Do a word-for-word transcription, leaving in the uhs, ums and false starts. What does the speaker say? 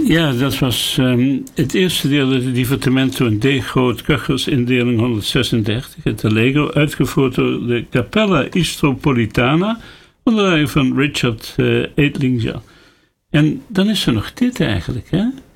Ja, dat was um, het eerste deel, het Divertimento in D groot, Köchelsindeling honderdzesendertig, het Allegro, uitgevoerd door de Capella Istropolitana, onder leiding van Richard uh, Edlinger. En dan is er nog dit eigenlijk, hè?